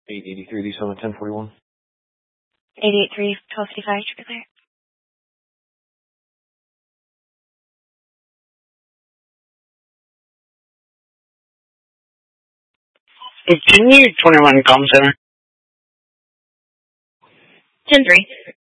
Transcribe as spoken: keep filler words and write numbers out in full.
eight eighty-three, D seven, ten forty-one. eight eight three, twelve fifty-five, should be clear. Continue twenty-one, com center. ten three.